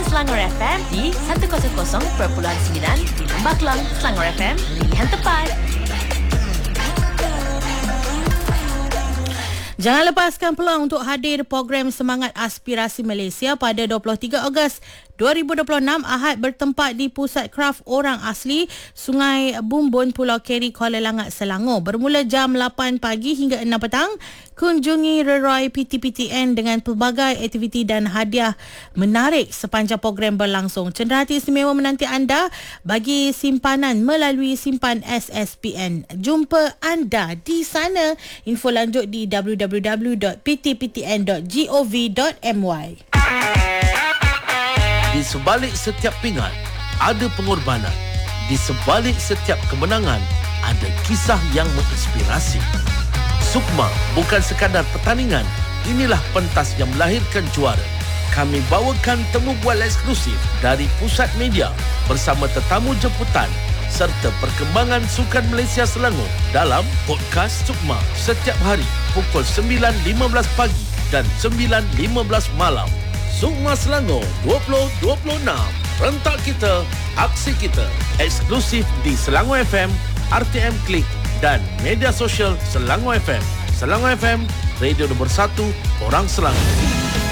Selangor FM di 100.9 di Lembah Kelang. Selangor FM, pilihan tepat. Jangan lepaskan peluang untuk hadir program Semangat Aspirasi Malaysia pada 23 Ogos 2026 Ahad bertempat di Pusat Kraf Orang Asli Sungai Bumbun Pulau Keri Kuala Langat Selangor bermula jam 8 pagi hingga 6 petang. Kunjungi Reroy PTPTN dengan pelbagai aktiviti dan hadiah menarik sepanjang program berlangsung. Cenderahati istimewa menanti anda bagi simpanan melalui simpan SSPN. Jumpa anda di sana. Info lanjut di www.ptptn.gov.my. Di sebalik setiap pingat ada pengorbanan. Di sebalik setiap kemenangan ada kisah yang menginspirasi. Sukma bukan sekadar pertandingan, inilah pentas yang melahirkan juara. Kami bawakan temu bual eksklusif dari Pusat Media bersama tetamu jemputan serta perkembangan sukan Malaysia Selangor dalam podcast Sukma setiap hari pukul 9.15 pagi dan 9.15 malam. Sukma Selangor 2026. Rentak kita, aksi kita. Eksklusif di Selangor FM, RTM Klik dan media sosial Selangor FM. Selangor FM, radio nombor 1 orang Selangor.